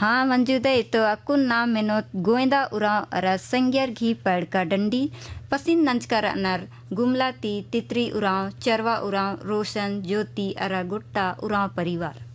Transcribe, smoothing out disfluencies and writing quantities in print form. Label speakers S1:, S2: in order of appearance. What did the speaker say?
S1: हाँ मंजूदे तो अकुन नाम मेनोत गोएंदा उराव अरा संग्यर घी पड़ का डंडी पसिन नंचकर अनर गुमला ती तितरी उराव चरवा उराव रोशन ज्योति अरा गुट्टा उराव परिवार।